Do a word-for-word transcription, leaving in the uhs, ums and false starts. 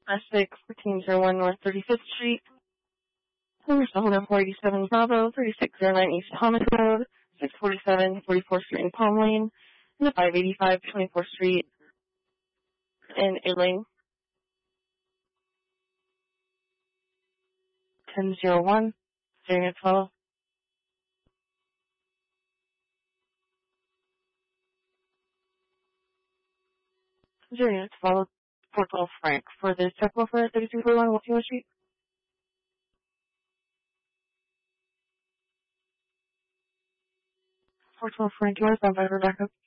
Essex, fourteen oh one North thirty-fifth Street. Number four eighty-seven Bravo, thirty-six oh nine East Thomas Road, six forty-seven forty-fourth Street in Palm Lane, and the five eighty-five twenty-fourth Street in Ailing. ten oh one, zero twelve. zero twelve, four twelve Frank for the check for thirty-two forty-one Wilkesboro Street. four twelve Frank, you want to stand by for backup?